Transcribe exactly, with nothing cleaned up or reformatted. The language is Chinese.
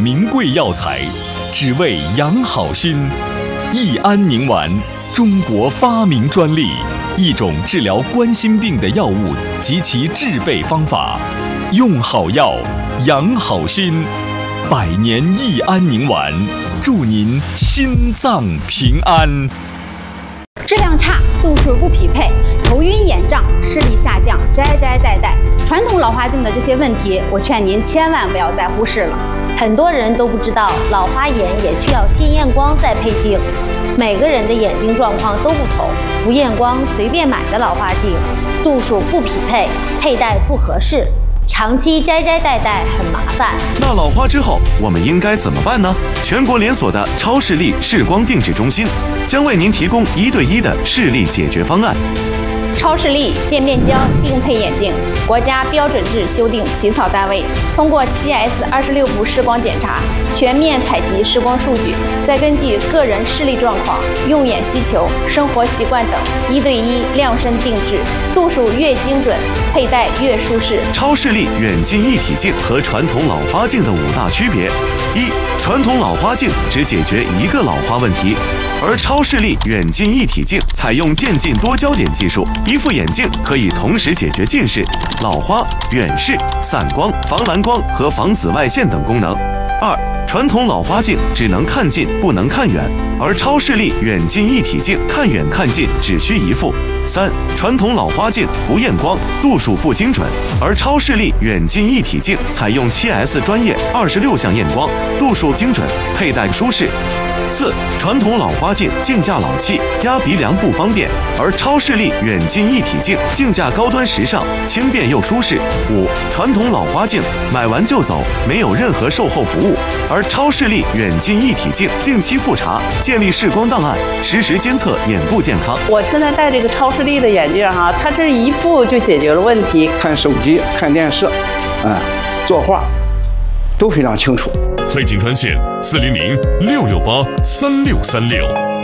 名贵药材，只为养好心。益安宁丸，中国发明专利，一种治疗冠心病的药物及其制备方法。用好药，养好心。百年益安宁丸，祝您心脏平安。 质量差，度数不匹配，头晕眼胀，视力下降，摘摘带带，传统老花镜的这些问题，我劝您千万不要再忽视了。很多人都不知道，老花眼也需要先验光再配镜。每个人的眼睛状况都不同，不验光随便买的老花镜，度数不匹配，佩戴不合适，长期摘摘带带很麻烦。 那老花之后我们应该怎么办呢？全国连锁的超视力视光定制中心将为您提供一对一的视力解决方案。 超视力渐变焦定配眼镜，国家标准制修订起草单位，通过 七 S 二十六步视光检查，全面采集视光数据，再根据个人视力状况、用眼需求、生活习惯等，一对一量身定制，度数越精准，佩戴越舒适。 超视力远近一体镜和传统老花镜的五大区别：一、传统老花镜只解决一个老花问题，而超视力远近一体镜采用渐近多焦点技术，一副眼镜可以同时解决近视、老花、远视、散光、防蓝光和防紫外线等功能。二、传统老花镜只能看近不能看远，而超视力远近一体镜看远看近只需一副。三、传统老花镜不验光，度数不精准，而超视力远近一体镜采用 七 S 专业二十六项验光，度数精准，佩戴舒适。四、传统老花镜镜架老气，压鼻梁不方便，而超视力远近一体镜镜架高端时尚，轻便又舒适。五、传统老花镜买完就走，没有任何售后服务，而超视力远近一体镜定期复查，建立视光档案，实时监测眼部健康。 我现在戴这个超视力的眼镜哈，它这一副就解决了问题， 看手机、看电视，啊，作画都非常清楚。 推请专线四零零六六八三六三六。